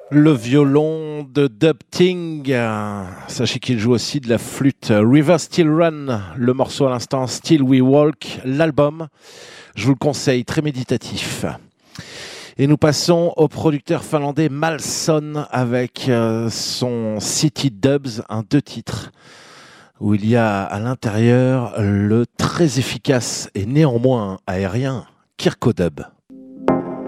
Le violon de Dub Ting, sachez qu'il joue aussi de la flûte. River Still Run, le morceau à l'instant, Still We Walk, l'album, je vous le conseille, très méditatif. Et nous passons au producteur finlandais Malson avec son City Dubs, un 2 titres, où il y a à l'intérieur le très efficace et néanmoins aérien Kirko Dub.